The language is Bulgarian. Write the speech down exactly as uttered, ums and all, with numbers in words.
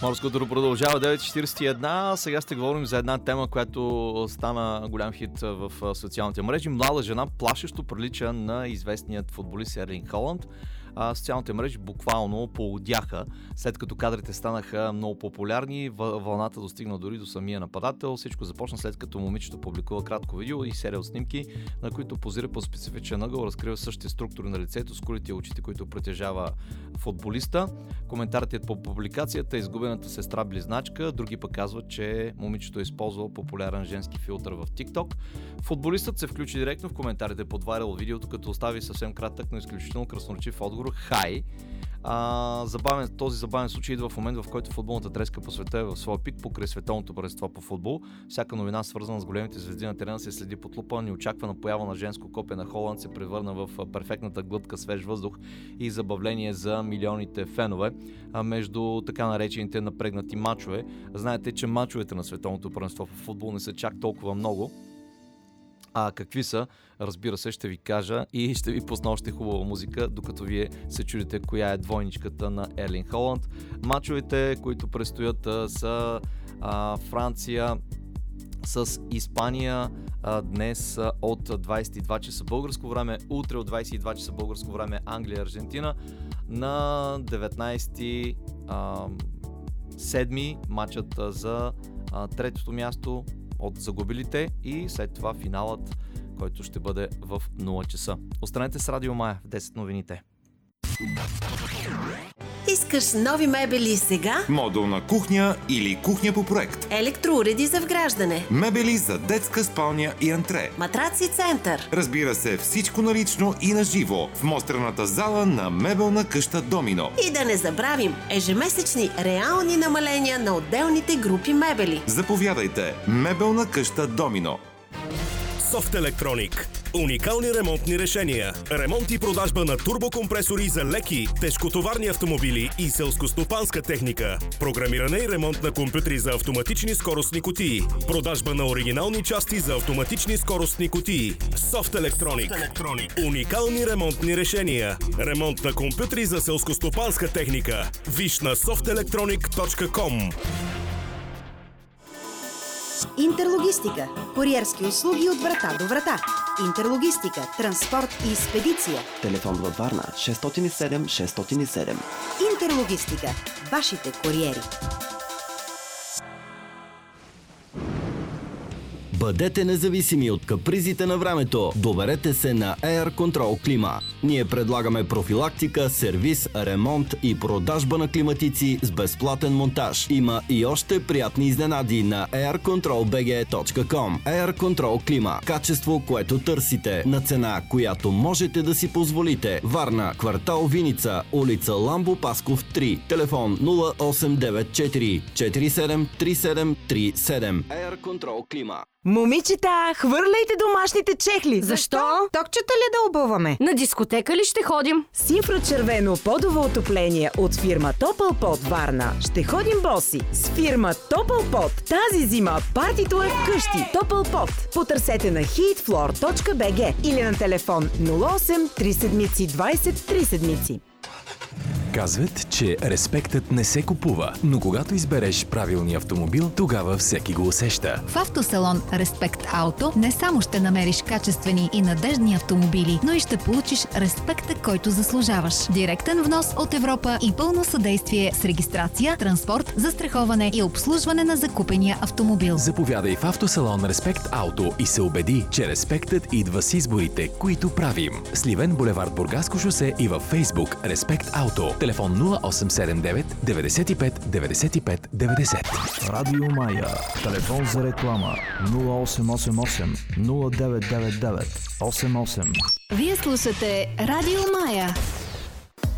Морското продължава девет четирийсет и една. Сега ще говорим за една тема, която стана голям хит в социалните мрежи. Млада жена плашещо прилича на известният футболист Ерлинг Халанд. А, социалните мрежи буквално поудяха, след като кадрите станаха много популярни. Вълната достигна дори до самия нападател. Всичко започна след като момичето публикува кратко видео и серия от снимки, на които позира по специфичен ъгъл, разкрива същите структури на лицето, скулите и очите, които притежава футболиста. Коментарите по публикацията: изгубената сестра близначка. Други пък казват, че момичето е използвало популярен женски филтър в TikTok. Футболистът се включи директно в коментарите под вайрал видеото, като остави съвсем кратък, но изключително красноречив отговор: хай. А, забавен, този забавен случай идва в момент, в който футболната треска по света е в своя пик покрай световното първенство по футбол. Всяка новина, свързана с големите звезди на терена, се следи под лупа. Неочаквана поява на женско копие на Холанд се превърна в перфектната глътка свеж въздух и забавление за милионите фенове а между така наречените напрегнати мачове. Знаете, че мачовете на световното първенство по футбол не са чак толкова много. А какви са, разбира се, ще ви кажа и ще ви пусна още хубава музика, докато вие се чудите коя е двойничката на Ерлинг Халанд. Мачовете, които предстоят, са а, Франция с Испания а, днес а, от двайсет и два часа българско време, утре от двайсет и два часа българско време Англия и Аржентина. На деветнайсети седми матчът за а, третото място от загубилите и след това финалът, който ще бъде в нула часа. Останете с Радио Мая в десет новините. Искаш нови мебели сега? Модулна кухня или кухня по проект? Електроуреди за вграждане? Мебели за детска спалня и антре? Матраци център? Разбира се, всичко налично и на живо в мострената зала на мебелна къща Домино. И да не забравим ежемесечни реални намаления на отделните групи мебели. Заповядайте! Мебелна къща Домино. Софт Електроник. Уникални ремонтни решения. Ремонт и продажба на турбокомпресори за леки, тежкотоварни автомобили и селскостопанска техника. Програмиране и ремонт на компютри за автоматични скоростни кутии. Продажба на оригинални части за автоматични скоростни кутии. Софт Електроник. Уникални ремонтни решения. Ремонт на компютри за селскостопанска техника. Виж на софт електроник точка ком. Интерлогистика. Куриерски услуги от врата до врата. Интерлогистика, транспорт и експедиция. Телефон във Варна шест нула седем шест нула седем. Интерлогистика. Вашите куриери. Бъдете независими от капризите на времето. Доверете се на Air Control Клима. Ние предлагаме профилактика, сервис, ремонт и продажба на климатици с безплатен монтаж. Има и още приятни изненади на air control b g точка com. Air Control Клима. Качество, което търсите, на цена, която можете да си позволите. Варна, квартал Виница, улица Ламбо Пасков три. Телефон нула осем девет четири четири седем три седем три седем. Air Control Клима. Момичета, хвърляйте домашните чехли! Защо? Токчета ли да обуваме? На дискотека ли ще ходим? С инфрачервено подово отопление от фирма Топлпод Варна. Ще ходим боси. С фирма Топлпод тази зима партито е вкъщи. Топлпод. Потърсете на heatfloor точка b g или на телефон нула осем три седмици двайсет три седмици. Казват, че респектът не се купува, но когато избереш правилния автомобил, тогава всеки го усеща. В автосалон Респект Ауто не само ще намериш качествени и надеждни автомобили, но и ще получиш респекта, който заслужаваш. Директен внос от Европа и пълно съдействие с регистрация, транспорт, застраховане и обслужване на закупения автомобил. Заповядай в автосалон Респект Ауто и се убеди, че респектът идва с изборите, които правим. Сливен булевард Бургаско шосе и във Фейсбук Респект Ауто. Телефон нула осем седем девет деветдесет и пет деветдесет и пет деветдесет. Радио Мая. Телефон за реклама нула осем осем осем нула девет девет девет осем осем. Вие слушате Радио Мая.